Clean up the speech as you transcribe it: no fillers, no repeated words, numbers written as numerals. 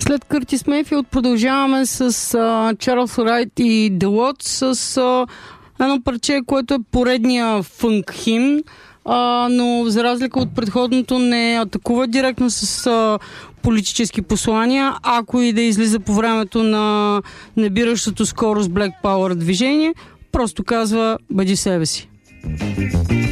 След Къртис Мейфилд продължаваме с Чарлз Райт и Делот с едно парче, което е поредния фънк химн, но за разлика от предходното не атакува директно с политически послания, ако и да излиза по времето на набиращото скорост Black Power движение, просто казва бъди себе си.